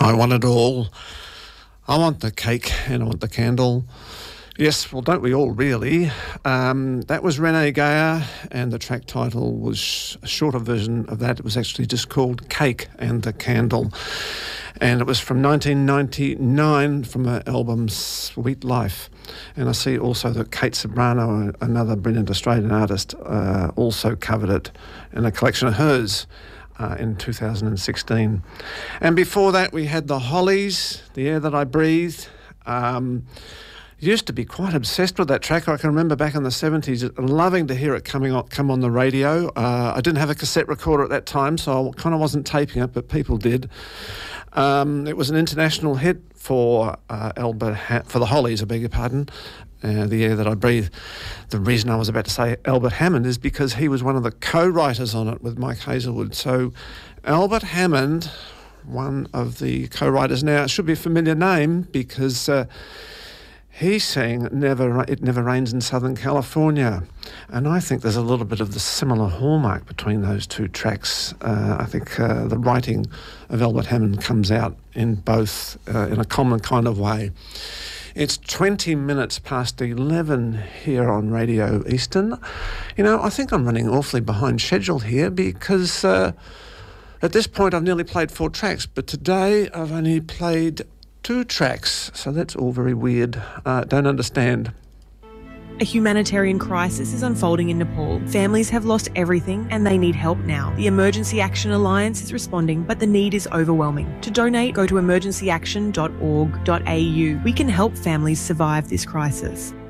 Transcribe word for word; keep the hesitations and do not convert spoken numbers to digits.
I want it all. I want the cake and I want the candle. Yes, well, don't we all really? Um, that was Renee Geyer, and the track title was a shorter version of that. It was actually just called Cake and the Candle. And it was from nineteen ninety-nine from her album Sweet Life. And I see also that Kate Sobrano, another brilliant Australian artist, uh, also covered it in a collection of hers uh, in two thousand sixteen. And before that, we had the Hollies, The Air That I Breathe. Um, used to be quite obsessed with that track. I can remember back in the seventies loving to hear it coming on, come on the radio. Uh, I didn't have a cassette recorder at that time, so I kind of wasn't taping it, but people did. Um, it was an international hit for uh, Albert ha- for the Hollies, I beg your pardon, uh, The Air That I Breathe. The reason I was about to say Albert Hammond is because he was one of the co-writers on it with Mike Hazelwood. So Albert Hammond, one of the co-writers now, it should be a familiar name because uh, he sang Never, It Never Rains in Southern California. And I think there's a little bit of the similar hallmark between those two tracks. Uh, I think uh, the writing of Albert Hammond comes out in both uh, in a common kind of way. It's twenty minutes past eleven here on Radio Eastern. You know, I think I'm running awfully behind schedule here because uh, at this point I've nearly played four tracks, but today I've only played two tracks, so that's all very weird. Uh, don't understand. A humanitarian crisis is unfolding in Nepal. Families have lost everything and they need help now. The Emergency Action Alliance is responding, but the need is overwhelming. To donate, go to emergency action dot org dot a u. We can help families survive this crisis.